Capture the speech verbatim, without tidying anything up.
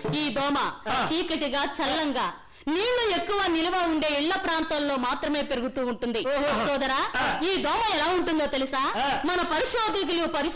ఈ దోమ చీకటిగా చల్లంగా నీళ్లు ఎక్కువ నిల్వ ఉండే ఇళ్ల ప్రాంతాల్లో మాత్రమే పెరుగుతూ ఉంటుంది సోదరా. ఈ దోమ ఎలా ఉంటుందో తెలుసా? మన పరిశోధకులు పరిశోధన